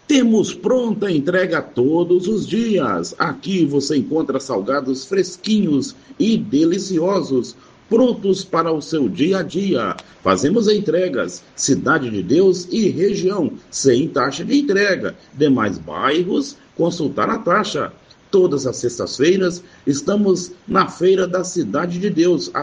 Temos pronta entrega todos os dias. Aqui você encontra salgados fresquinhos e deliciosos, prontos para o seu dia a dia. Fazemos entregas, Cidade de Deus e região, sem taxa de entrega. Demais bairros, consultar a taxa. Todas as sextas-feiras estamos na Feira da Cidade de Deus,